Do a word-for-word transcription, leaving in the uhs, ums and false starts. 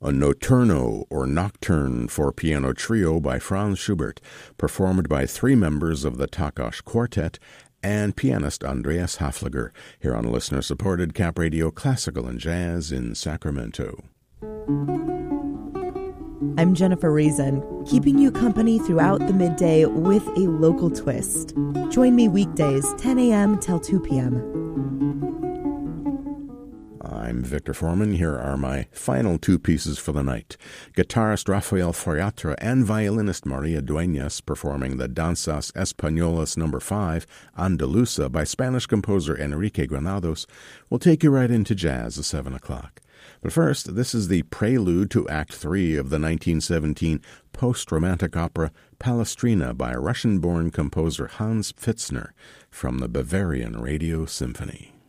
a notturno or nocturne for piano trio by Franz Schubert, performed by three members of the Takács Quartet and pianist Andreas Hafliger, here on listener-supported Cap Radio Classical and Jazz in Sacramento. I'm Jennifer Reason, keeping you company throughout the midday with a local twist. Join me weekdays, ten a.m. till two p.m. I'm Victor Foreman. Here are my final two pieces for the night. Guitarist Rafael Foyatra and violinist Maria Dueñas performing the Danzas Españolas number five, Andaluza, by Spanish composer Enrique Granados, will take you right into jazz at seven o'clock. But first, this is the prelude to Act three of the nineteen seventeen post-romantic opera Palestrina by Russian-born composer Hans Pfitzner from the Bavarian Radio Symphony.